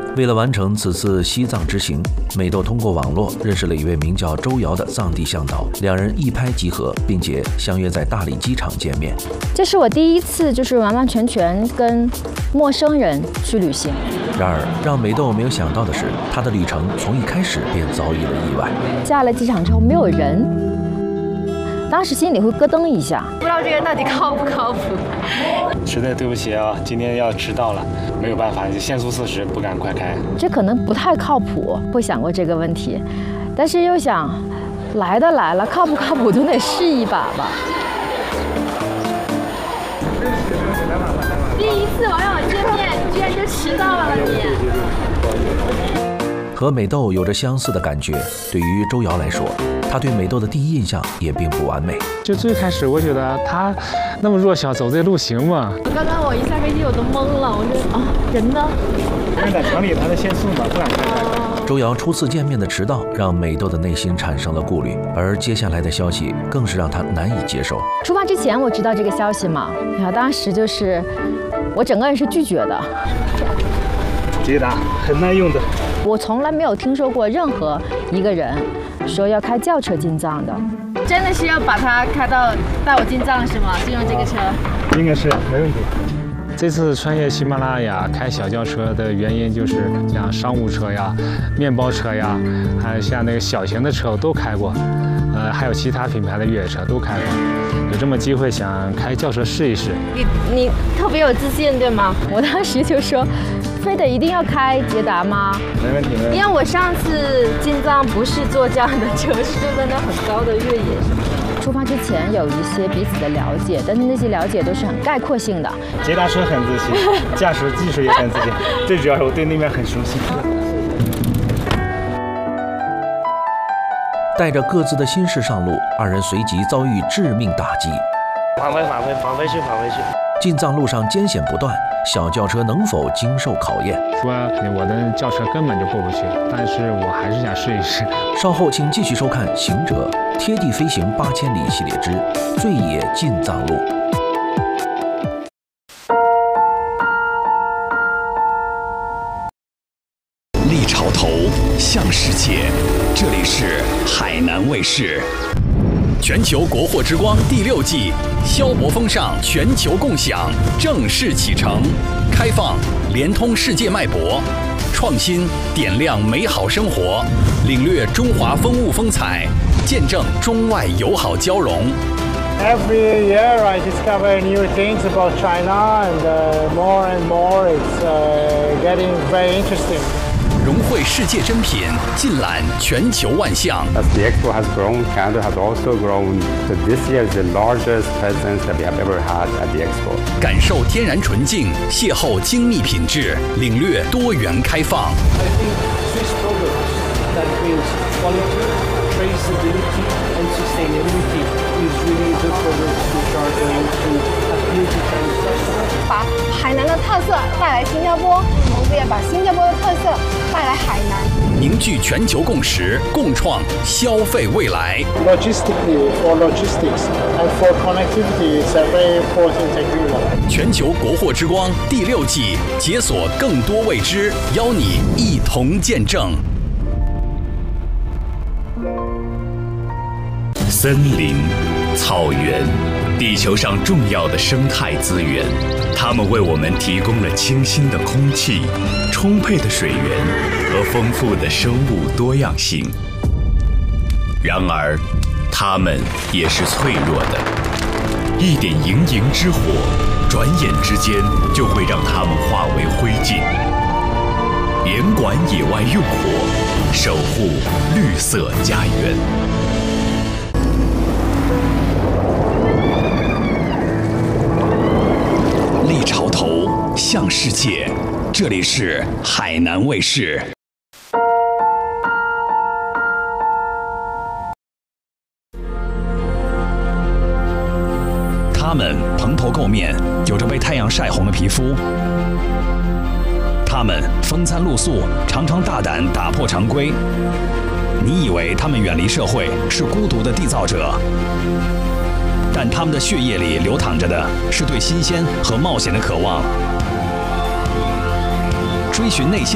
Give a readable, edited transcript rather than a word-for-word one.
为了完成此次西藏之行，美豆通过网络认识了一位名叫周瑶的藏地向导，两人一拍即合，并且相约在大理机场见面。 这是我第一次完完全全跟陌生人去旅行。 然而，让美豆没有想到的是，她的旅程从一开始便遭遇了意外。 下了机场之后没有人，当时心里会咯噔一下， 不知道这个到底靠不靠谱。 实在对不起啊，今天要迟到了，没有办法，限速40，不敢快开。 这可能不太靠谱，会想过这个问题，但是又想，来了，靠不靠谱总得试一把吧。 第一次网友见面，居然就迟到了你。 和美豆有着相似的感觉，对于周瑶来说，她对美豆的第一印象也并不完美。 就最开始我觉得她那么弱小，走这路行吗？ 刚刚我一下飞机我都懵了，我觉得人呢？ 因为在城里它的限速嘛，不敢开。 周瑶初次见面的迟到，让美豆的内心产生了顾虑，而接下来的消息更是让她难以接受。 出发之前我知道这个消息嘛，然后当时我整个人是拒绝的。 捷达很耐用的。 我从来没有听说过任何一个人说要开轿车进藏的。 真的是要把它带我进藏是吗？就用这个车？ 应该是没问题。这次穿越喜马拉雅开小轿车的原因就是像商务车呀、面包车呀，还有像那个小型的车我都开过，还有其他品牌的越野车都开过。有这么机会想开轿车试一试。 你特别有自信对吗？ 我当时就说，非得一定要开捷达吗？ 没问题。 因为我上次进藏不是坐这样的车，是坐在那很高的越野上。 出发之前有一些彼此的了解，但是那些了解都是很概括性的。 捷达车很自信，驾驶技术也很自信，最主要是我对那边很熟悉。 带着各自的心事上路，二人随即遭遇致命打击。 返回去。 进藏路上艰险不断，小轿车能否经受考验？ 说我的轿车根本就过不去，但是我还是想试一试。 稍后请继续收看《行者贴地飞行8000里》系列之最野进藏路。 立潮头向世界，这里是海南卫视。全球国货之光第6季，消博风尚全球共享正式启程，开放连通世界脉搏，创新点亮美好生活，领略中华风物风采，见证中外友好交融。 Every year I discover new things about China, and more it's getting very interesting. 融汇世界珍品，尽览全球万象。 As the expo has grown, Canada has also grown. So this year is the largest presence that we have ever had at the expo. 感受天然纯净，邂逅精密品质，领略多元开放。 I think Swiss products that brings quality, traceability, and sustainability is really the products which are going to appeal to Chinese customers. 把海南的特色带来新加坡，同时也把新加坡的特色带来海南， 凝聚全球共识，共创消费未来。 Logistically, for logistics and for connectivity, it's a very important agreement. 全球国货之光第6季，解锁更多未知，邀你一同见证。 森林、草原，地球上重要的生态资源，它们为我们提供了清新的空气、充沛的水源和丰富的生物多样性。然而，它们也是脆弱的，一点营营之火，转眼之间就会让它们化为灰烬。严管野外用火，守护绿色家园。 立潮头向世界，这里是海南卫视。他们蓬头垢面，有着被太阳晒红的皮肤。他们风餐露宿，常常大胆打破常规。你以为他们远离社会，是孤独的缔造者？但他们的血液里流淌着的是对新鲜和冒险的渴望，追寻内心。